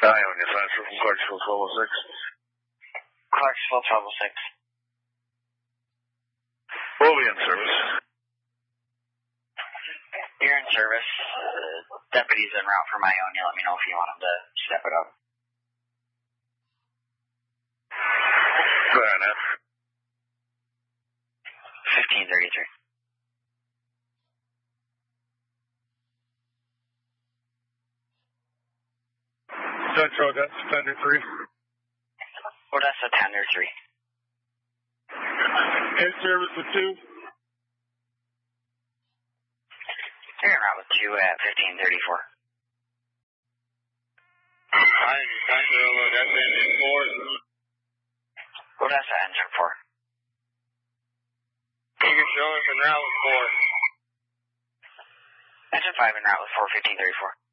Ionia, transfer from Clarksville 1206. Clarksville 1206. We'll be in service. You're in service. Deputy's en route from Ionia. Let me know if you want him to step it up. Fair enough. 1533. Central, that's Tender 3. Odessa Tender 3. In service with 2. You're en route with 2 at 1534. Odessa engine 4. Odessa engine 4. Eagle Jones en route with 4. Engine 5 en route with 4 1534.